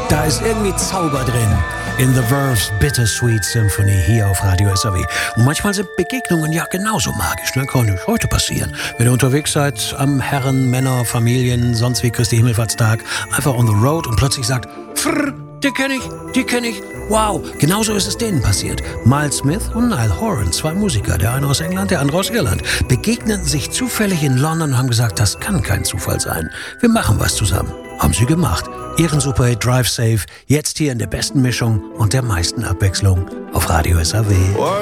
Da ist irgendwie Zauber drin. In The Verve's Bittersweet Symphony hier auf Radio SAW. Und manchmal sind Begegnungen ja genauso magisch. Ne? Kann nicht heute passieren. Wenn ihr unterwegs seid am Herren-, Männer-, Familien-, sonst wie Christi Himmelfahrtstag, einfach on the road und plötzlich sagt, Frrr, die kenne ich. Wow, genauso ist es denen passiert. Miles Smith und Niall Horan, zwei Musiker, der eine aus England, der andere aus Irland, begegneten sich zufällig in London und haben gesagt, das kann kein Zufall sein. Wir machen was zusammen. Haben sie gemacht. Ihren Superhit Drive Safe, jetzt hier in der besten Mischung und der meisten Abwechslung auf Radio SAW.